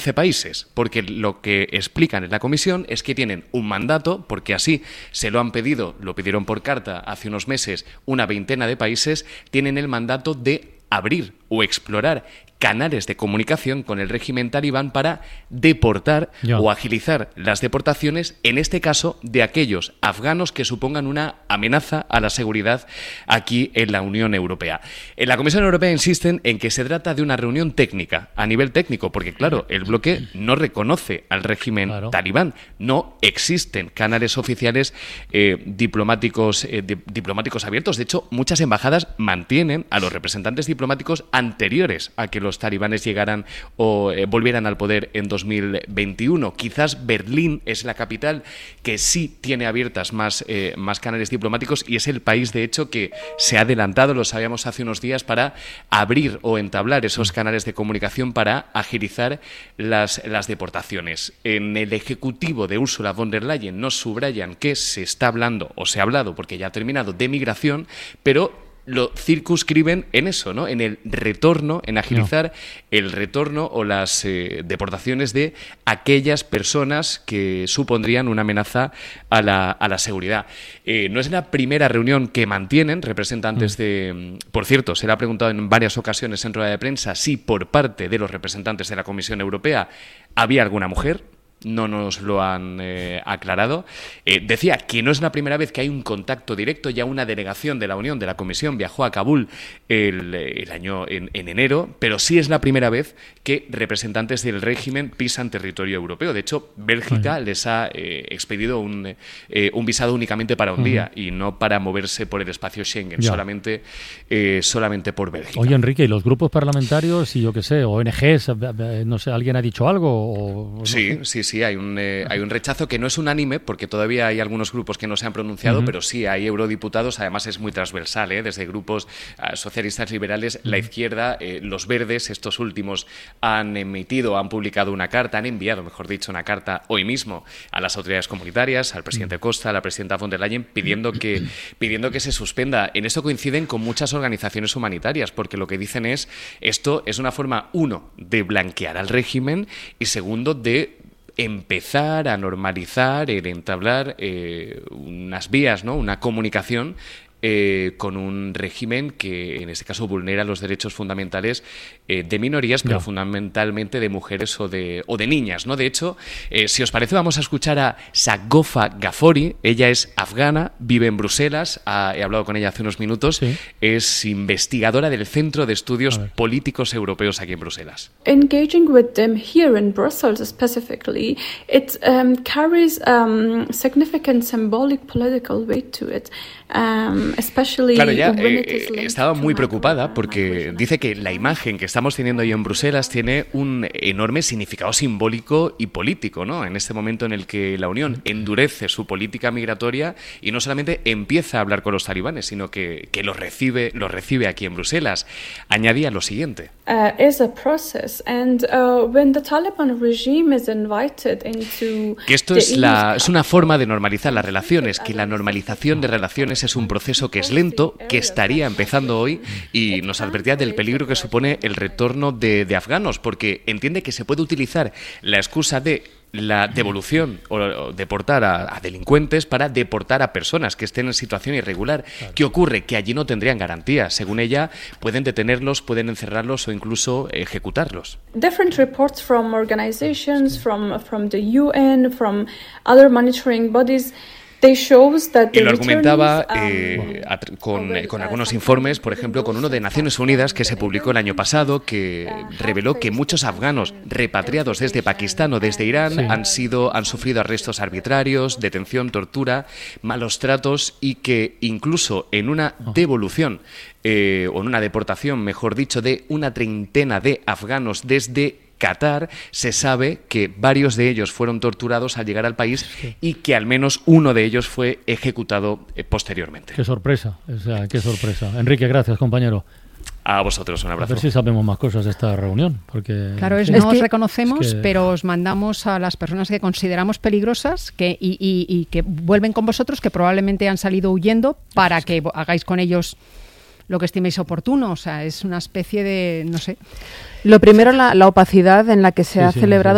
15 países, porque lo que explican en la comisión es que tienen un mandato, porque así se lo han pedido, lo pidieron por carta hace unos meses una veintena de países, tienen el mandato de abrir o explorar canales de comunicación con el régimen talibán para deportar o agilizar las deportaciones, en este caso de aquellos afganos que supongan una amenaza a la seguridad aquí en la Unión Europea. En la Comisión Europea insisten en que se trata de una reunión técnica, a nivel técnico, porque claro, el bloque no reconoce al régimen talibán, no existen canales oficiales diplomáticos abiertos. De hecho, muchas embajadas mantienen a los representantes diplomáticos anteriores a que los talibanes llegaran o volvieran al poder en 2021. Quizás Berlín es la capital que sí tiene abiertas más canales diplomáticos y es el país, de hecho, que se ha adelantado, lo sabíamos hace unos días, para abrir o entablar esos canales de comunicación para agilizar las deportaciones. En el Ejecutivo de Ursula von der Leyen nos subrayan que se está hablando, o se ha hablado, porque ya ha terminado, de migración, pero lo circunscriben en eso, ¿no? En el retorno, en agilizar el retorno o las deportaciones de aquellas personas que supondrían una amenaza a la seguridad. No es la primera reunión que mantienen representantes de... Por cierto, se le ha preguntado en varias ocasiones en rueda de prensa si por parte de los representantes de la Comisión Europea había alguna mujer. No nos lo han aclarado. Decía que no es la primera vez que hay un contacto directo. Ya una delegación de la Unión, de la Comisión, viajó a Kabul el año en enero, pero sí es la primera vez que representantes del régimen pisan territorio europeo. De hecho, Bélgica les ha expedido un visado únicamente para un día y no para moverse por el espacio Schengen, solamente por Bélgica. Oye, Enrique, ¿y los grupos parlamentarios y yo qué sé, ONGs, no sé, alguien ha dicho algo? Sí, hay un rechazo que no es unánime, porque todavía hay algunos grupos que no se han pronunciado, pero sí hay eurodiputados, además es muy transversal, desde grupos socialistas liberales, la izquierda, los verdes, estos últimos han publicado una carta, han enviado, mejor dicho, una carta hoy mismo a las autoridades comunitarias, al presidente Costa, a la presidenta von der Leyen, pidiendo que se suspenda. En esto coinciden con muchas organizaciones humanitarias, porque lo que dicen es, esto es una forma, uno, de blanquear al régimen y segundo, de empezar a normalizar, el entablar unas vías, ¿no? Una comunicación con un régimen que en este caso vulnera los derechos fundamentales de minorías, pero fundamentalmente de mujeres o de niñas, ¿no? De hecho, si os parece, vamos a escuchar a Sagofa Ghaffori. Ella es afgana, vive en Bruselas, he hablado con ella hace unos minutos, es investigadora del Centro de Estudios Políticos Europeos aquí en Bruselas. Engaging with them here in Brussels specifically, it carries significant symbolic political weight to it. Claro, ella estaba muy preocupada porque dice que la imagen que estamos teniendo ahí en Bruselas tiene un enorme significado simbólico y político, ¿no? En este momento en el que la Unión endurece su política migratoria y no solamente empieza a hablar con los talibanes, sino que los recibe aquí en Bruselas. Añadía lo siguiente. Is a process, and when the Taliban regime is invited into que esto es una forma de normalizar las relaciones, que la normalización de relaciones es un proceso que es lento, que estaría empezando hoy, y nos advertía del peligro que supone el retorno de afganos, porque entiende que se puede utilizar la excusa de la devolución o deportar a delincuentes para deportar a personas que estén en situación irregular. ¿Qué ocurre? Que allí no tendrían garantía. Según ella, pueden detenerlos, pueden encerrarlos o incluso ejecutarlos. Different reports from organizations, from the UN, from other monitoring bodies. Y lo argumentaba con algunos informes, por ejemplo, con uno de Naciones Unidas que se publicó el año pasado, que reveló que muchos afganos repatriados desde Pakistán o desde Irán han sufrido arrestos arbitrarios, detención, tortura, malos tratos, y que incluso en una devolución o en una deportación, mejor dicho, de una treintena de afganos desde Qatar, se sabe que varios de ellos fueron torturados al llegar al país y que al menos uno de ellos fue ejecutado posteriormente. Qué sorpresa, qué sorpresa. Enrique, gracias, compañero. A vosotros, un abrazo. A ver si sabemos más cosas de esta reunión. Porque claro, no os reconocemos, pero os mandamos a las personas que consideramos peligrosas y que vuelven con vosotros, que probablemente han salido huyendo, para que hagáis con ellos lo que estiméis oportuno. O sea, es una especie de, no sé. Lo primero, la opacidad en la que se ha celebrado